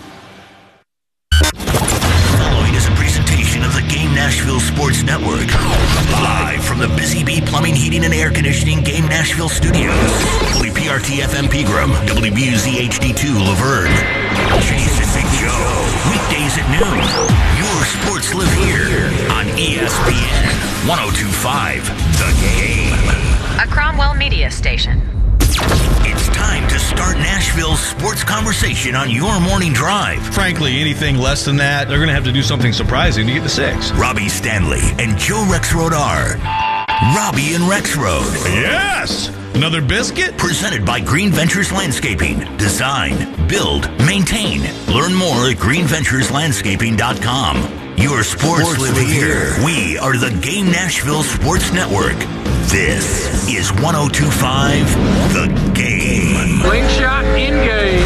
Following is a presentation of the Game Nashville Sports Network. Live from the Busy Bee Plumbing, Heating, and Air Conditioning Game Nashville Studios. WPRT FM Pegram, WBUZ HD2 Laverne. Jason Big Joe. Weekdays at noon. Your sports live here on ESPN 102.5 The Game. A Cromwell Media Station. It's time to start Nashville's sports conversation on your morning drive. Frankly, anything less than that, they're going to have to do something surprising to get the 6. Robbie Stanley and Joe Rexrode are Robbie and Rexrode. Yes! Another biscuit? Presented by Green Ventures Landscaping. Design, build, maintain. Learn more at greenventureslandscaping.com. Your sports live here. We are the Game Nashville Sports Network. This is 102.5 The Game. Slingshot engage.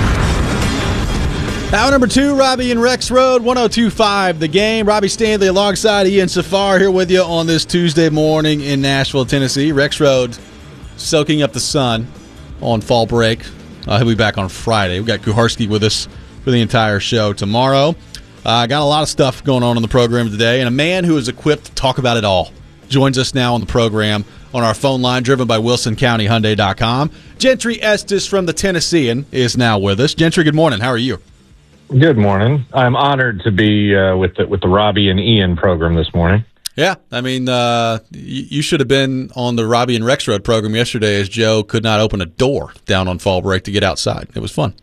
Hour number 2, Robbie and Rex Road, 102.5 The Game. Robbie Stanley alongside Ian Safar here with you on this Tuesday morning in Nashville, Tennessee. Rex Road soaking up the sun on fall break. He'll be back on Friday. We've got Kuharski with us for the entire show tomorrow. Got a lot of stuff going on in the program today, and a man who is equipped to talk about it all joins us now on the program on our phone line, driven by WilsonCountyHyundai.com. Gentry Estes from the Tennessean is now with us. Gentry, good morning. How are you? Good morning. I'm honored to be with the Robbie and Ian program this morning. Yeah, I mean, you should have been on the Robbie and Rex Road program yesterday as Joe could not open a door down on fall break to get outside. It was fun.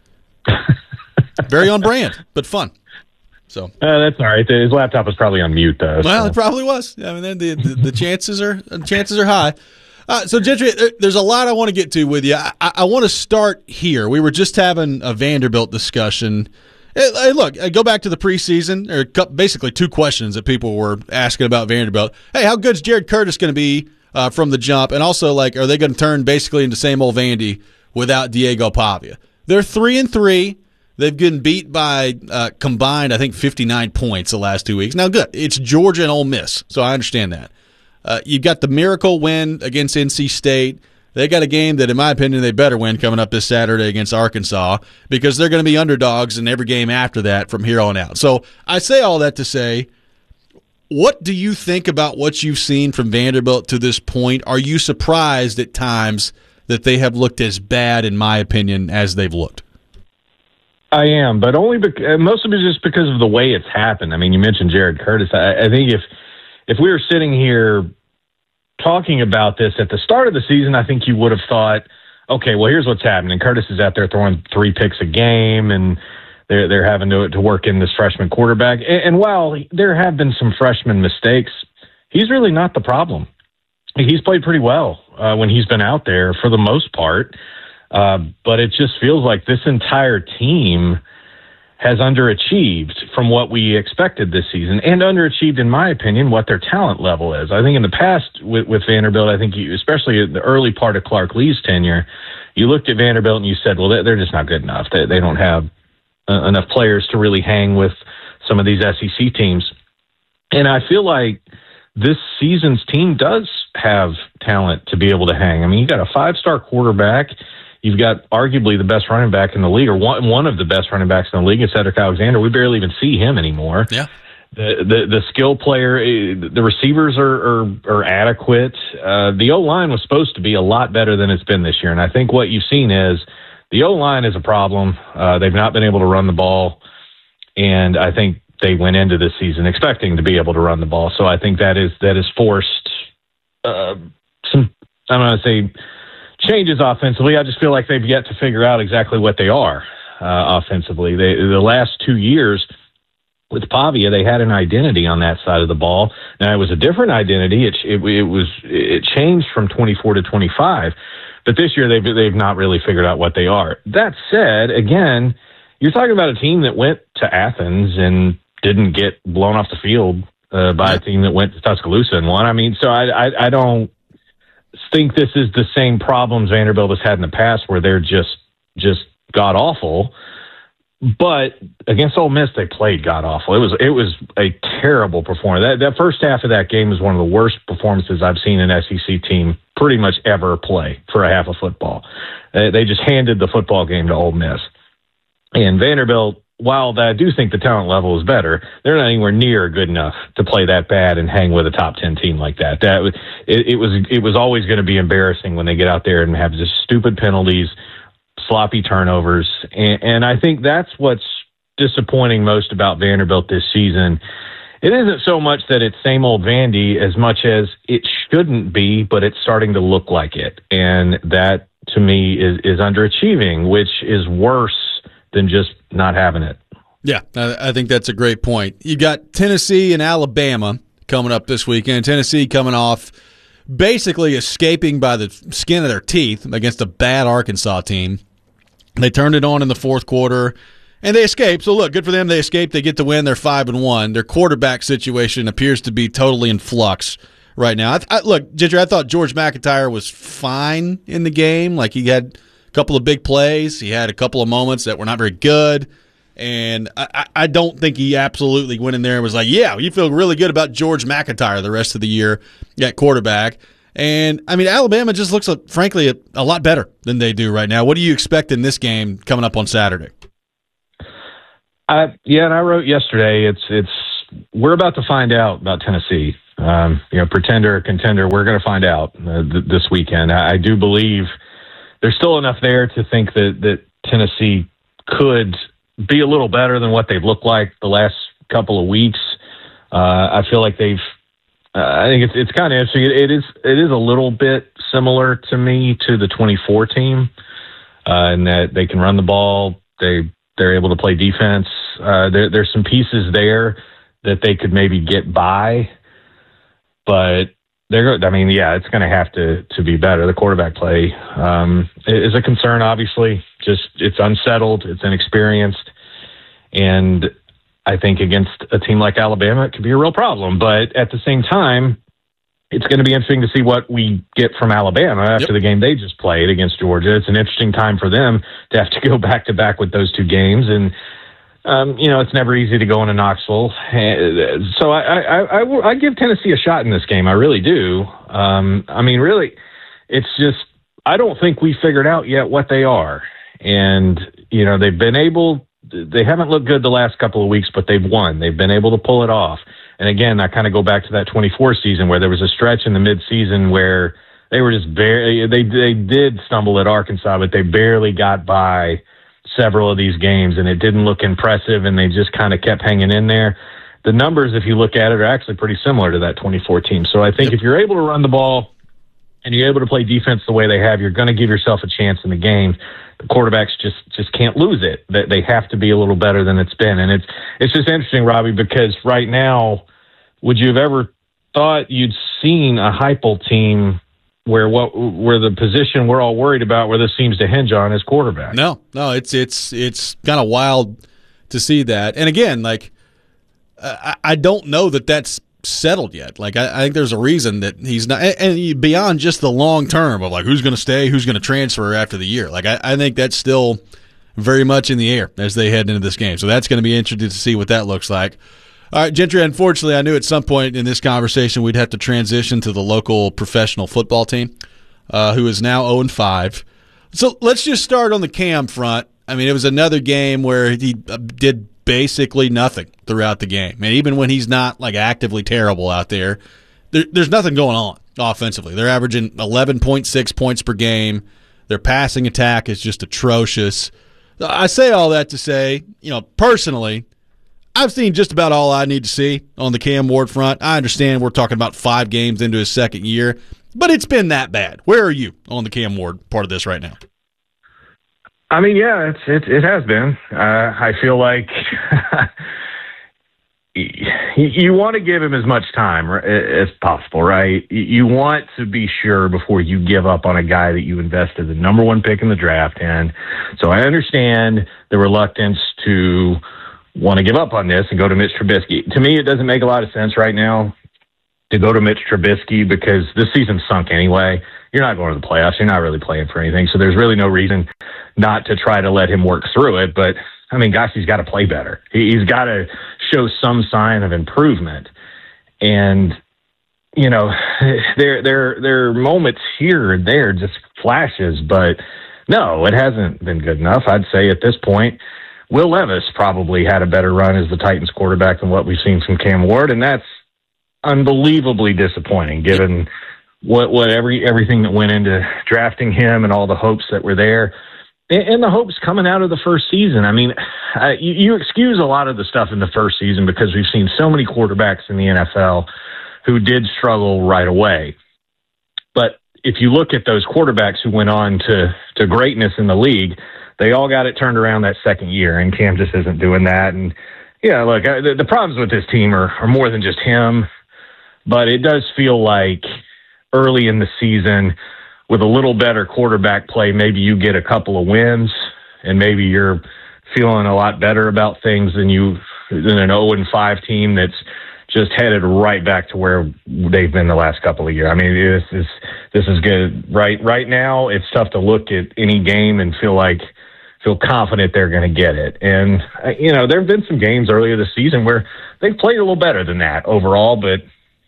Very on brand, but fun. So that's all right. His laptop was probably on mute, though. Well, so. It probably was. I mean, the chances are high. So, Gentry, there's a lot I want to get to with you. I want to start here. We were just having a Vanderbilt discussion. Hey, look, I go back to the preseason. There are basically 2 questions that people were asking about Vanderbilt. Hey, how good's Jared Curtis going to be from the jump? And also, like, are they going to turn basically into same old Vandy without Diego Pavia? They're 3-3. They've been beat by combined, I think, 59 points the last 2 weeks. Now, good. It's Georgia and Ole Miss, so I understand that. You've got the miracle win against NC State. They got a game that, in my opinion, they better win coming up this Saturday against Arkansas because they're going to be underdogs in every game after that from here on out. So I say all that to say, what do you think about what you've seen from Vanderbilt to this point? Are you surprised at times that they have looked as bad, in my opinion, as they've looked? I am, but only most of it is just because of the way it's happened. I mean, you mentioned Jared Curtis. I think if we were sitting here talking about this at the start of the season, I think you would have thought, okay, well, here's what's happening. Curtis is out there throwing 3 picks a game, and they're having to work in this freshman quarterback. And while there have been some freshman mistakes, he's really not the problem. He's played pretty well when he's been out there for the most part. But it just feels like this entire team has underachieved from what we expected this season, and underachieved, in my opinion, what their talent level is. I think in the past with Vanderbilt, I think especially in the early part of Clark Lee's tenure, you looked at Vanderbilt and you said, well, they're just not good enough. They don't have enough players to really hang with some of these SEC teams. And I feel like this season's team does have talent to be able to hang. I mean, you got a 5-star quarterback. You've got arguably the best running back in the league, or one of the best running backs in the league, is Cedric Alexander. We barely even see him anymore. Yeah. The skill player, the receivers are adequate. The O-line was supposed to be a lot better than it's been this year, and I think what you've seen is the O-line is a problem. They've not been able to run the ball, and I think they went into this season expecting to be able to run the ball. So I think that is forced some, I'm going to say, changes offensively. I just feel like they've yet to figure out exactly what they are offensively. The last 2 years with Pavia, they had an identity on that side of the ball. Now, it was a different identity. It changed from 24 to 25, but this year they've not really figured out what they are. That said, again, you're talking about a team that went to Athens and didn't get blown off the field by a team that went to Tuscaloosa and won. I mean, so I don't think this is the same problems Vanderbilt has had in the past where they're just god awful. But against Ole Miss, they played god awful. It was a terrible performance. That first half of that game was one of the worst performances I've seen an SEC team pretty much ever play for a half of football. They just handed the football game to Ole Miss. And Vanderbilt, while I do think the talent level is better, they're not anywhere near good enough to play that bad and hang with a top 10 team like that. It was always going to be embarrassing when they get out there and have just stupid penalties, sloppy turnovers. And I think that's what's disappointing most about Vanderbilt this season. It isn't so much that it's same old Vandy as much as it shouldn't be, but it's starting to look like it. And that, to me, is underachieving, which is worse than just not having it. Yeah, I think that's a great point. You got Tennessee and Alabama coming up this weekend. Tennessee coming off basically escaping by the skin of their teeth against a bad Arkansas team. They turned it on in the fourth quarter And they escape. So, look, good for them. They escape. They get to win. They're 5-1. Their quarterback situation appears to be totally in flux right now. Look, Ginger, I thought George McIntyre was fine in the game. Like, he had a couple of big plays. He had a couple of moments that were not very good. And I don't think he absolutely went in there and was like, yeah, you feel really good about George McIntyre the rest of the year at quarterback. And, I mean, Alabama just looks, frankly, a lot better than they do right now. What do you expect in this game coming up on Saturday? Yeah, and I wrote yesterday, we're about to find out about Tennessee. Pretender or contender, we're going to find out this weekend. I do believe there's still enough there to think that Tennessee could be a little better than what they've looked like the last couple of weeks. I feel like I think it's kind of interesting. It is a little bit similar to me to the 24 team in that they can run the ball. They're able to play defense. There's some pieces there that they could maybe get by, but it's going to have to be better. The quarterback play is a concern, obviously. Just it's unsettled, it's inexperienced, and I think against a team like Alabama, it could be a real problem. But at the same time, it's going to be interesting to see what we get from Alabama after the game they just played against Georgia. It's an interesting time for them to have to go back-to-back with those two games. And, it's never easy to go into Knoxville. So I give Tennessee a shot in this game. I really do. Really, it's just I don't think we figured out yet what they are. And, they've been able – they haven't looked good the last couple of weeks, but they've won. They've been able to pull it off. And again, I kind of go back to that 24 season where there was a stretch in the midseason where they were just they did stumble at Arkansas, but they barely got by several of these games, and it didn't look impressive, and they just kind of kept hanging in there. The numbers, if you look at it, are actually pretty similar to that 24 team. So I think if you're able to run the ball and you're able to play defense the way they have, you're going to give yourself a chance in the game. The quarterbacks just can't lose it. They have to be a little better than it's been. And it's just interesting, Robbie, because right now, would you have ever thought you'd seen a Heupel team where the position we're all worried about, where this seems to hinge on, is quarterback? No, it's kind of wild to see that. And again, like I don't know that that's settled yet. Like I think there's a reason that he's not, and beyond just the long term of like who's going to stay, who's going to transfer after the year. Like I think that's still very much in the air as they head into this game. So that's going to be interesting to see what that looks like. All right, Gentry, unfortunately, I knew at some point in this conversation we'd have to transition to the local professional football team, who is now 0-5. So let's just start on the Cam front. I mean, it was another game where he did basically nothing throughout the game. And even when he's not like actively terrible out there, there's nothing going on offensively. They're averaging 11.6 points per game. Their passing attack is just atrocious. I say all that to say, personally, I've seen just about all I need to see on the Cam Ward front. I understand we're talking about 5 games into his second year, but it's been that bad. Where are you on the Cam Ward part of this right now? I mean, yeah, it has been. I feel like you want to give him as much time as possible, right? You want to be sure before you give up on a guy that you invested the number 1 pick in the draft in. So I understand the reluctance to want to give up on this and go to Mitch Trubisky. To me, it doesn't make a lot of sense right now to go to Mitch Trubisky because this season's sunk anyway. You're not going to the playoffs. You're not really playing for anything. So there's really no reason not to try to let him work through it. But, I mean, gosh, he's got to play better. He's got to show some sign of improvement. And, there are moments here and there, just flashes. But, no, it hasn't been good enough. I'd say at this point, Will Levis probably had a better run as the Titans quarterback than what we've seen from Cam Ward, and that's unbelievably disappointing given everything that went into drafting him and all the hopes that were there. And the hopes coming out of the first season. I mean, you excuse a lot of the stuff in the first season because we've seen so many quarterbacks in the NFL who did struggle right away. But if you look at those quarterbacks who went on to greatness in the league, they all got it turned around that second year, and Cam just isn't doing that. And, look, the problems with this team are more than just him, but it does feel like early in the season with a little better quarterback play, maybe you get a couple of wins, and maybe you're feeling a lot better about things than an 0-5 team that's just headed right back to where they've been the last couple of years. I mean, this is good. Right now, it's tough to look at any game and feel confident they're going to get it. And there have been some games earlier this season where they've played a little better than that overall, but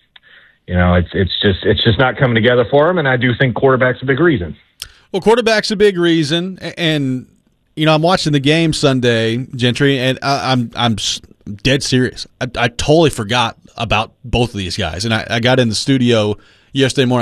it's just not coming together for them. And I do think quarterback's a big reason. Well, quarterback's a big reason, and I'm watching the game Sunday, Gentry, and I'm dead serious. I totally forgot about both of these guys, and I got in the studio yesterday morning.